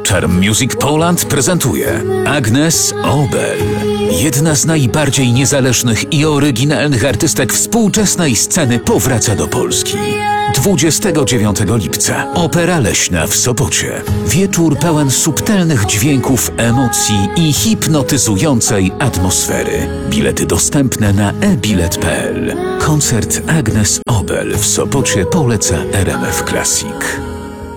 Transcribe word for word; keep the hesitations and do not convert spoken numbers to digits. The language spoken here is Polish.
Charm Music Poland prezentuje Agnes Obel. Jedna z najbardziej niezależnych i oryginalnych artystek współczesnej sceny powraca do Polski. dwudziestego dziewiątego lipca Opera Leśna w Sopocie. Wieczór pełen subtelnych dźwięków, emocji i hipnotyzującej atmosfery. Bilety dostępne na e bilet kropka p l. Koncert Agnes Obel w Sopocie poleca R M F Classic.